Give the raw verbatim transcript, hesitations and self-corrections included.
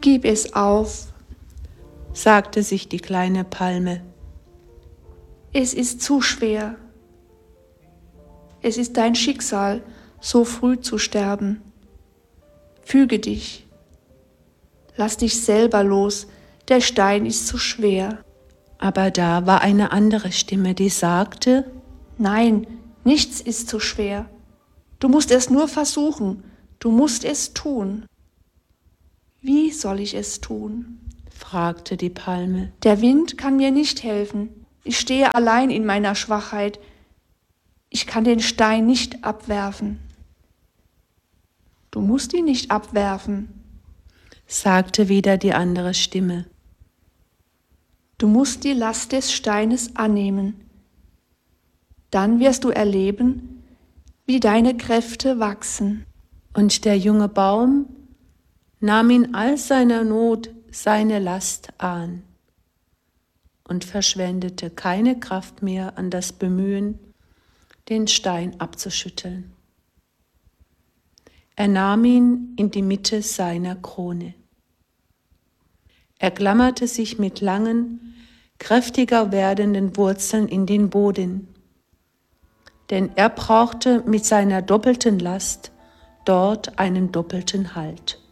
Gib es auf, sagte sich die kleine Palme. Es ist zu schwer. Es ist dein Schicksal, so früh zu sterben. Füge dich. Lass dich selber los, der Stein ist zu schwer. Aber da war eine andere Stimme, die sagte: Nein, nichts ist zu schwer. Du musst es nur versuchen, du musst es tun. Wie soll ich es tun? fragte die Palme. Der Wind kann mir nicht helfen. Ich stehe allein in meiner Schwachheit. Ich kann den Stein nicht abwerfen. Du musst ihn nicht abwerfen, sagte wieder die andere Stimme. Du musst die Last des Steines annehmen. Dann wirst du erleben, wie deine Kräfte wachsen. Und der junge Baum nahm in all seiner Not seine Last an und verschwendete keine Kraft mehr an das Bemühen, den Stein abzuschütteln. Er nahm ihn in die Mitte seiner Krone. Er klammerte sich mit langen, kräftiger werdenden Wurzeln in den Boden, denn er brauchte mit seiner doppelten Last dort einen doppelten Halt.